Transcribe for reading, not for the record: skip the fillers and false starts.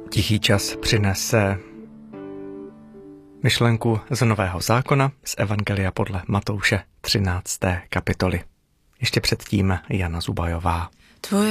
Tichý čas přinese myšlenku z Nového zákona, z Evangelia podle Matouše 13. kapitoly. Ještě předtím Jana Zubajová.